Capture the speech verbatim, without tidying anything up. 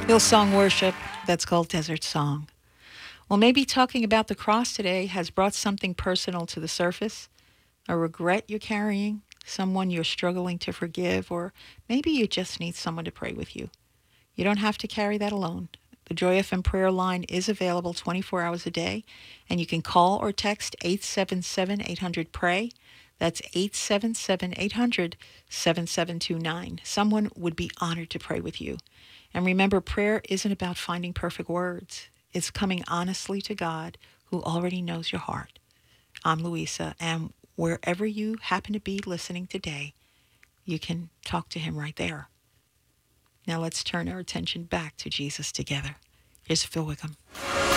Hillsong worship, that's called Desert Song. Well, maybe talking about the cross today has brought something personal to the surface, a regret you're carrying, someone you're struggling to forgive, or maybe you just need someone to pray with you. You don't have to carry that alone. The Joy F M prayer line is available twenty-four hours a day, and you can call or text eight seven seven, eight hundred, pray. That's eight seven seven, eight hundred, seven seven two nine. Someone would be honored to pray with you. And remember, prayer isn't about finding perfect words. It's coming honestly to God who already knows your heart. I'm Louisa, and wherever you happen to be listening today, you can talk to him right there. Now let's turn our attention back to Jesus together. Here's Phil Wickham.